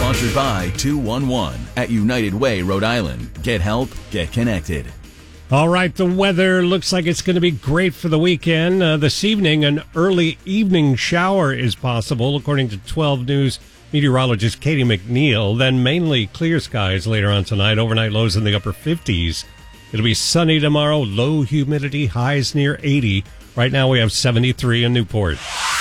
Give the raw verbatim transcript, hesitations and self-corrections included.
Sponsored by two one one at United Way, Rhode Island. Get help, get connected. All right, the weather looks like it's going to be great for the weekend. Uh, this evening, an early evening shower is possible, according to twelve News meteorologist Katie McNeil. Then mainly clear skies later on tonight. Overnight lows in the upper fifties. It'll be sunny tomorrow, low humidity, highs near eighty. Right now we have seventy-three in Newport.